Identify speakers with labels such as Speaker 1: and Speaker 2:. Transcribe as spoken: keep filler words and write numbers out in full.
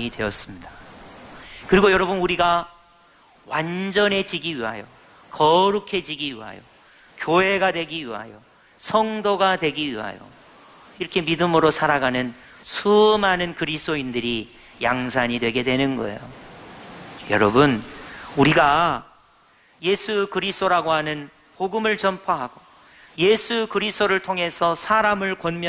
Speaker 1: 양상이 되었습니다. 그리고 여러분, 우리가 완전해지기 위하여, 거룩해지기 위하여, 교회가 되기 위하여, 성도가 되기 위하여 이렇게 믿음으로 살아가는 수많은 그리스도인들이 양산이 되게 되는 거예요. 여러분, 우리가 예수 그리스도라고 하는 복음을 전파하고 예수 그리스도를 통해서 사람을 권면